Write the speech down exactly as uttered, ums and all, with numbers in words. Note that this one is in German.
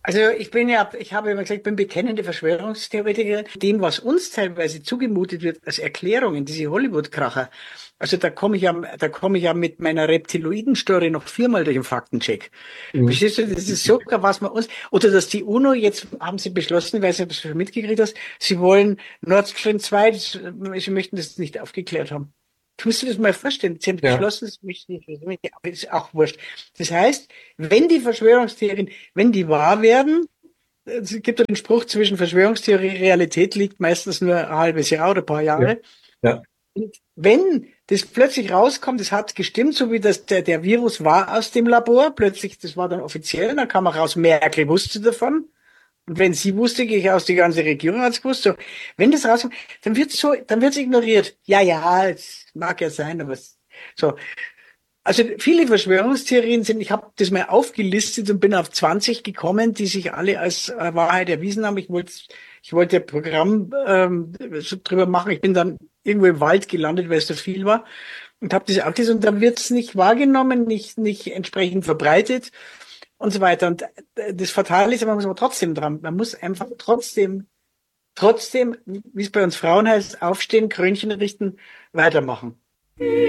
Also ich bin ja, ich habe immer gesagt, ich bin bekennende Verschwörungstheoretikerin. Dem, was uns teilweise zugemutet wird als Erklärungen, diese Hollywood-Kracher. Also da komme ich ja, da komme ich ja mit meiner Reptiloiden-Story noch viermal durch den Faktencheck. Mhm. Verstehst du? Das ist sogar, was man uns, oder dass die UNO, jetzt haben sie beschlossen, ich weiß nicht, ob du es schon mitgekriegt hast, sie wollen Nord Stream zwei, das, sie möchten das nicht aufgeklärt haben. Du musst dir das mal vorstellen. Sie haben Ja, beschlossen, das möchte ich nicht, aber das ist auch wurscht. Das heißt, wenn die Verschwörungstheorien, wenn die wahr werden, es gibt ja den Spruch, zwischen Verschwörungstheorie und Realität liegt meistens nur ein halbes Jahr oder ein paar ja, Jahre. ja, Und wenn das plötzlich rauskommt, das hat gestimmt, so wie das, der, der Virus war aus dem Labor, plötzlich, das war dann offiziell, dann kam auch raus, Merkel wusste davon. Und wenn sie wusste, gehe ich aus, die ganze Regierung hat's gewusst. So, wenn das rauskommt, dann wird's so, dann wird's ignoriert. Ja, ja, es mag ja sein, aber es, so. Also viele Verschwörungstheorien sind, ich habe das mal aufgelistet und bin auf zwanzig gekommen, die sich alle als äh, Wahrheit erwiesen haben. Ich wollte ich wollte ein Programm ähm, so drüber machen. Ich bin dann irgendwo im Wald gelandet, weil es so viel war und habe das aufgelistet und dann wird es nicht wahrgenommen, nicht nicht entsprechend verbreitet und so weiter. Und äh, das Fatale ist, man muss aber trotzdem dran. Man muss einfach trotzdem, trotzdem, wie es bei uns Frauen heißt, aufstehen, Krönchen richten, weitermachen.